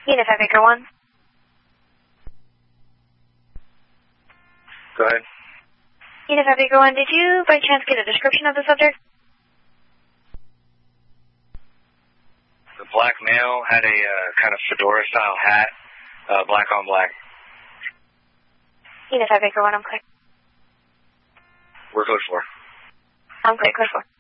Unit 5 Acre 1. Go ahead. Unit 5 Acre 1, did you by chance get a description of the subject? The black male had a kind of fedora-style hat, black on black. Unit 5 Acre 1, I'm clear. We're code 4. I'm clear, code 4.